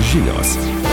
Žinios.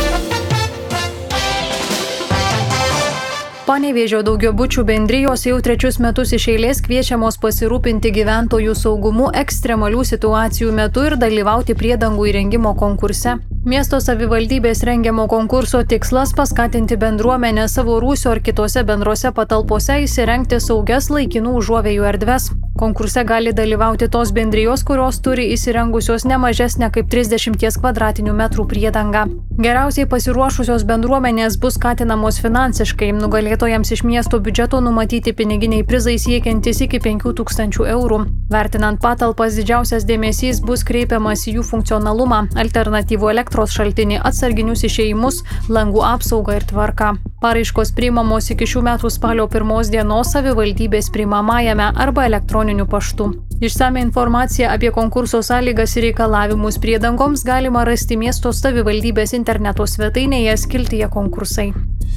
Panevėžio daugiabučių bendrijos jau 3 metus iš eilės kviečiamos pasirūpinti gyventojų saugumu ekstremalių situacijų metu ir dalyvauti priedangų įrengimo konkurse. Miesto savivaldybės rengiamo konkurso tikslas paskatinti bendruomenę savo rūsio ar kitose bendrose patalpose įsirengti saugias laikinų užuovėjų erdves. Konkurse gali dalyvauti tos bendrijos, kurios turi įsirengusios ne mažesnę kaip 30 m² priedangą. Geriausiai pasiruošusios bendruomenės bus skatinamos finansiškai, nugalėtojams iš miesto biudžeto numatyti piniginiai prizai siekiantis iki 5 000 eurų. Vertinant patalpas, didžiausias dėmesys bus kreipiamas į jų funkcionalumą, alternatyvų elektros šaltinį, atsarginius išėjimus, langų apsaugą ir tvarką. Paraiškos priimamos iki šių metų spalio 1 dienos savivaldybės priimamajame arba elektroniniu paštu. Išsame informaciją apie konkurso sąlygas ir reikalavimus priedangoms galima rasti miesto savivaldybės interneto svetainėje skiltyje konkursai.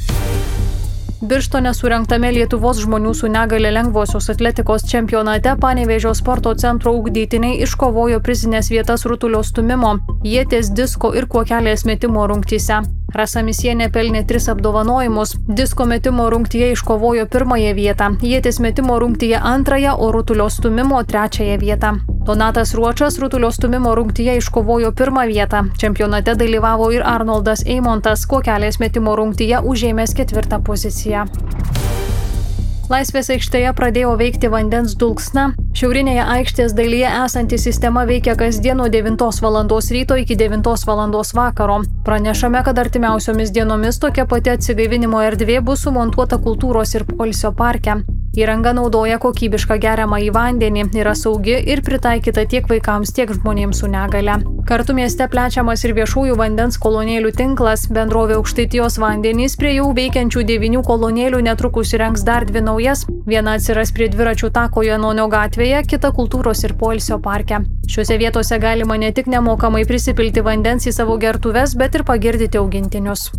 Birštone surengtame Lietuvos žmonių su negale lengvosios atletikos čempionate Panevėžio sporto centro ugdytiniai iškovojo prizinės vietas rutulio stūmimo, ieties, disko ir kuokelės metimo rungtyse. Rasa Misienė pelnė 3 apdovanojimus. Disko metimo rungtyje iškovojo 1 vietą, ieties metimo rungtyje 2, o rutulio stūmimo 3 vietą. Donatas Ruočas rutulio stūmimo rungtyje iškovojo 1 vietą. Čempionate dalyvavo ir Arnoldas Eimontas, kuokelės metimo rungtyje užėmęs 4 poziciją. Laisvės aikštėje pradėjo veikti vandens dulksna. Šiaurinėje aikštės dalyje esanti sistema veikia kasdien nuo 9 val. Ryto iki 9 val. Vakaro. Pranešame, kad artimiausiomis dienomis tokia pati atsigaivinimo erdvė bus sumontuota kultūros ir poilsio parke. Įranga naudoja kokybišką geriamąjį vandenį, yra saugi ir pritaikyta tiek vaikams, tiek žmonėms su negale. Kartu mieste plečiamas ir viešųjų vandens kolonėlių tinklas. Bendrovė Aukštaitijos vandenys prie jau veikiančių 9 kolonėlių netrukus įrengs dar 2 naujas. Viena atsiras prie dviračių tako Janonio gatvėje, kita kultūros ir poilsio parke. Šiuose vietose galima ne tik nemokamai prisipilti vandens į savo gertuves, bet ir pagirdyti augintinius.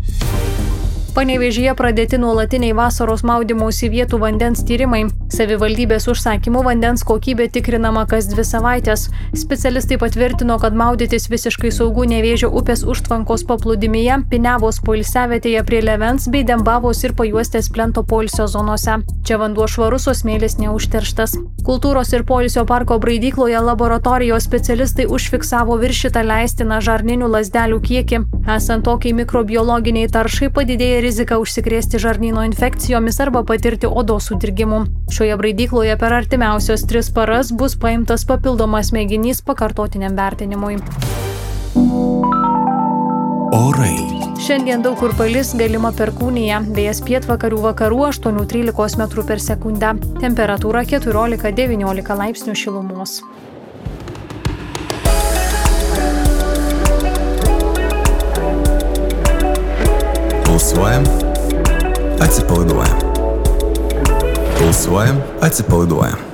Panevėžyje pradėti nuolatiniai vasaros maudymosi vietų vandens tyrimai. Savivaldybės užsakymų vandens kokybė tikrinama kas 2 savaitės. Specialistai patvirtino, kad maudytis visiškai saugu Nevėžio upės užtvankos paplūdimyje, Pinevos poilsiavietėje prie Levens bei Dembavos ir Pajuostės plento poilsio zonose. Čia vanduo švarus, o smėlis neužterštas. Kultūros ir poilsio parko Braidykloje laboratorijos specialistai užfiksavo viršytą leistiną žarninių lazdelių kiekį. Esant tokiai mikrobiologiniai taršai padidėja rizika užsikrėsti žarnyno infekcijomis arba patirti odos sudirgimų. Šioje Braidykloje per artimiausias 3 paras bus paimtas papildomas mėginys pakartotiniam vertinimui. Orai. Šiandien daug kur palis, galima perkūnija, vėjas pietvakarių vakarų 8–13 m/s. Temperatūra 14–19 laipsnių šilumos. Pulsuojam, atsipalaiduojam. Pulsuojam, atsipalaiduojam.